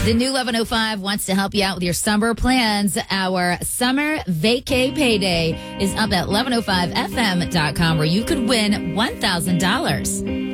The new 1105 wants to help you out with your summer plans. Our summer vacay payday is up at 1105fm.com where you could win $1,000.